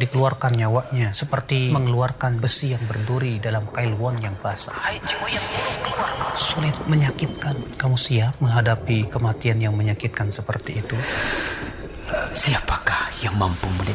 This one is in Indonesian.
dikeluarkan nyawanya seperti mengeluarkan besi yang berduri dalam kail won yang basah. Hai jiwa yang buruk, keluar. Sulit, menyakitkan. Kamu siap menghadapi kematian yang menyakitkan seperti itu? Siapakah yang mampu